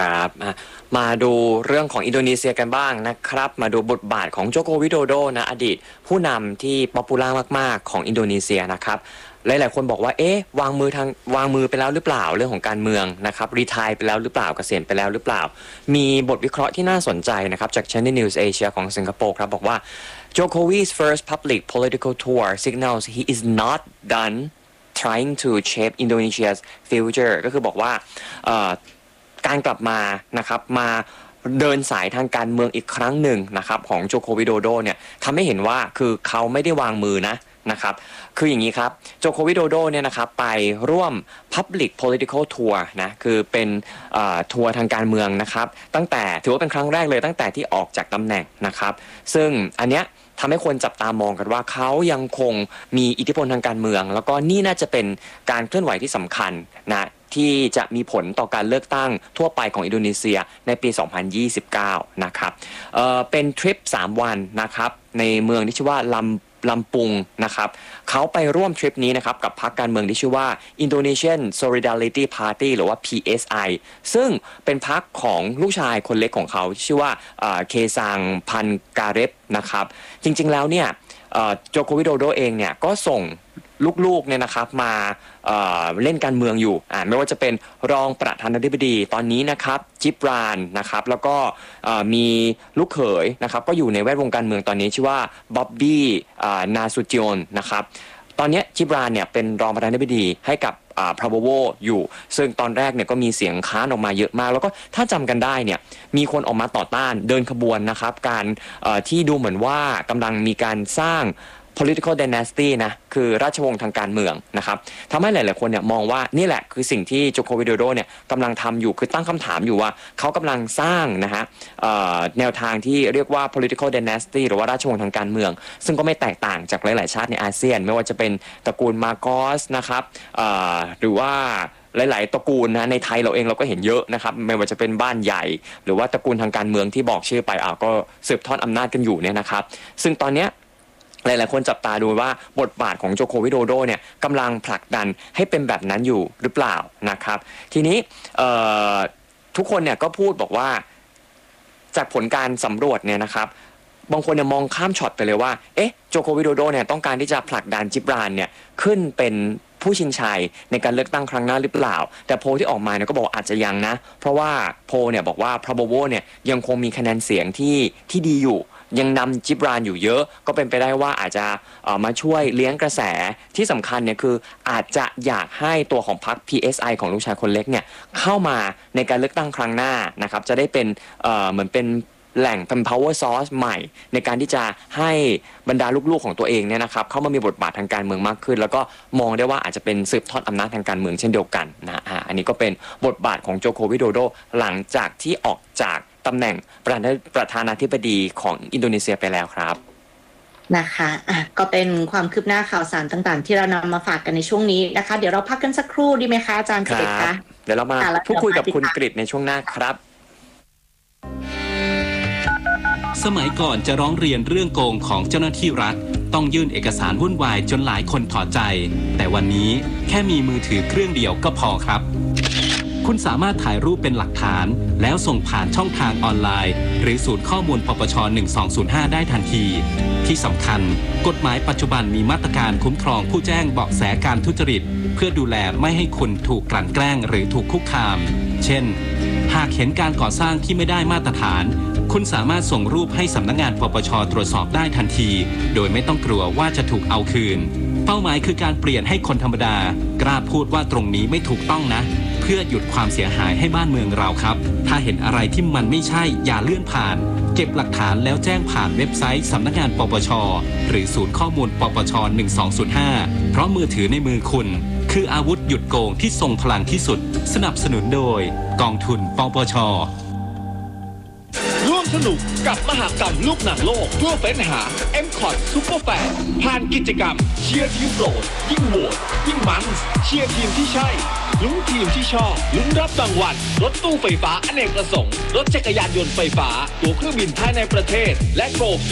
ครับมาดูเรื่องของอินโดนีเซียกันบ้างนะครับมาดูบทบาทของโจโควิโดโดนะอดีตผู้นำที่ป๊อปปูล่ามากๆของอินโดนีเซียนะครับหลายๆคนบอกว่าเอ๊ะวางมือไปแล้วหรือเปล่าเรื่องของการเมืองนะครับรีไทร์ไปแล้วหรือเปล่าเกษียณไปแล้วหรือเปล่ามีบทวิเคราะห์ที่น่าสนใจนะครับจาก Channel News Asia ของสิงคโปร์ครับบอกว่า Jokowi's first public political tour signals he is not done trying to shape Indonesia's future ก็คือบอกว่าการกลับมานะครับมาเดินสายทางการเมืองอีกครั้งหนึ่งนะครับของโจโควิโดโดเนี่ยทำให้เห็นว่าคือเขาไม่ได้วางมือนะครับคืออย่างนี้ครับโจโควิโดโดเนี่ยนะครับไปร่วม Public Political Tour นะคือเป็นทัวร์ทางการเมืองนะครับตั้งแต่ถือว่าเป็นครั้งแรกเลยตั้งแต่ที่ออกจากตำแหน่งนะครับซึ่งอันเนี้ยทำให้คนจับตามองกันว่าเขายังคงมีอิทธิพลทางการเมืองแล้วก็นี่น่าจะเป็นการเคลื่อนไหวที่สำคัญนะที่จะมีผลต่อการเลือกตั้งทั่วไปของอินโดนีเซียในปี 2029 นะครับเป็นทริป 3 วันนะครับในเมืองที่ชื่อว่าลำปุงนะครับเขาไปร่วมทริปนี้นะครับกับพรรคการเมืองที่ชื่อว่า Indonesian Solidarity Party หรือว่า PSI ซึ่งเป็นพรรคของลูกชายคนเล็กของเขาชื่อว่าเคซังพันการ็บนะครับจริงๆแล้วเนี่ยโจโควิโดโดเองเนี่ยก็ส่งลูกๆเนี่ยนะครับมาเล่นการเมืองอยู่ไม่ว่าจะเป็นรองประธานาธิบดีตอนนี้นะครับจิบรานนะครับแล้วก็มีลูกเขยนะครับก็อยู่ในแวดวงการเมืองตอนนี้ชื่อว่าบ๊อบบี้นาซูจิโอนนะครับตอนนี้จิบรานเนี่ยเป็นรองประธานาธิบดีให้กับพราโบโวอยู่ซึ่งตอนแรกเนี่ยก็มีเสียงค้านออกมาเยอะมากแล้วก็ถ้าจำกันได้เนี่ยมีคนออกมาต่อต้านเดินขบวนนะครับการที่ดูเหมือนว่ากำลังมีการสร้าง political dynasty นะคือราชวงศ์ทางการเมืองนะครับทำให้หลายๆคนเนี่ยมองว่านี่แหละคือสิ่งที่โจโควิโดโดเนี่ยกำลังทำอยู่คือตั้งคำถามอยู่ว่าเขากำลังสร้างนะฮะแนวทางที่เรียกว่า political dynasty หรือว่าราชวงศ์ทางการเมืองซึ่งก็ไม่แตกต่างจากหลายๆชาติในอาเซียนไม่ว่าจะเป็นตระกูลมาโกสนะครับหรือว่าหลายๆตระกูลนะในไทยเราเองเราก็เห็นเยอะนะครับไม่ว่าจะเป็นบ้านใหญ่หรือว่าตระกูลทางการเมืองที่บอกชื่อไปก็สืบทอดอำนาจกันอยู่เนี่ยนะครับซึ่งตอนเนี้ยหลายๆคนจับตาดูว่าบทบาทของโจโควิโดโดเนี่ยกำลังผลักดันให้เป็นแบบนั้นอยู่หรือเปล่านะครับทีนี้ทุกคนเนี่ยก็พูดบอกว่าจากผลการสำรวจเนี่ยนะครับบางคนเนี่ยมองข้ามช็อตไปเลยว่าโจโควิโดโดเนี่ยต้องการที่จะผลักดันจิบรานเนี่ยขึ้นเป็นผู้ชิงชัยในการเลือกตั้งครั้งหน้าหรือเปล่าแต่โพลที่ออกมาเนี่ยก็บอกอาจจะยังนะเพราะว่าโพลเนี่ยบอกว่าพราโบโวเนี่ยยังคงมีคะแนนเสียงที่ดีอยู่ยังนำจิบรานอยู่เยอะก็เป็นไปได้ว่าอาจจะมาช่วยเลี้ยงกระแสที่สำคัญเนี่ยคืออาจจะอยากให้ตัวของพรรค PSI ของลูกชายคนเล็กเนี่ยเข้ามาในการเลือกตั้งครั้งหน้านะครับจะได้เป็นเหมือนเป็นแหล่งเป็น power source ใหม่ในการที่จะให้บรรดาลูกๆของตัวเองเนี่ยนะครับเข้ามามีบทบาททางการเมืองมากขึ้นแล้วก็มองได้ว่าอาจจะเป็นสืบทอดอำนาจทางการเมืองเช่นเดียวกันนะอันนี้ก็เป็นบทบาทของโจโควิโดโดหลังจากที่ออกจากตำแหน่งประธานาธิบดีของอินโดนีเซียไปแล้วครับนะคะก็เป็นความคืบหน้าข่าวสารต่างๆที่เรานำมาฝากกันในช่วงนี้นะคะเดี๋ยวเราพักกันสักครู่ดีไหมคะอาจารย์กฤษคะเดี๋ยวเรามาพูดคุยกับคุณกฤษในช่วงหน้าครับสมัยก่อนจะร้องเรียนเรื่องโกงของเจ้าหน้าที่รัฐต้องยื่นเอกสารวุ่นวายจนหลายคนถอดใจแต่วันนี้แค่มีมือถือเครื่องเดียวก็พอครับคุณสามารถถ่ายรูปเป็นหลักฐานแล้วส่งผ่านช่องทางออนไลน์หรือศูนย์ข้อมูลปปช1205ได้ทันทีที่สำคัญกฎหมายปัจจุบันมีมาตรการคุ้มครองผู้แจ้งเบาะแสการทุจริตเพื่อดูแลไม่ให้คุณถูกกลั่นแกล้งหรือถูกคุกคามเช่นหากเห็นการก่อสร้างที่ไม่ได้มาตรฐานคุณสามารถส่งรูปให้สำนักงานปปชตรวจสอบได้ทันทีโดยไม่ต้องกลัวว่าจะถูกเอาคืนเป้าหมายคือการเปลี่ยนให้คนธรรมดากล้าพูดว่าตรงนี้ไม่ถูกต้องนะเพื่อหยุดความเสียหายให้บ้านเมืองเราครับถ้าเห็นอะไรที่มันไม่ใช่อย่าเลื่อนผ่านเก็บหลักฐานแล้วแจ้งผ่านเว็บไซต์สำนักงานปปชหรือศูนย์ข้อมูลปปช1205เพราะมือถือในมือคุณคืออาวุธหยุดโกงที่ทรงพลังที่สุดสนับสนุนโดยกองทุนปปชร่วมสนุกกับมหกรรมลูกหนังโลกเพื่อเฟ้นหา M-Cot Super Fan ผ่านกิจกรรมเชียร์ทีมโปรดยิ่งโหวตยิ่งมันเชียร์ทีมที่ใช่ลุ้นทีมที่ชอบลุ้นรับรางวัลรถตู้ไฟฟ้าอเนกประสงค์รถจักรยานยนต์ไฟฟ้าตั๋วเครื่องบินภายในประเทศและโกล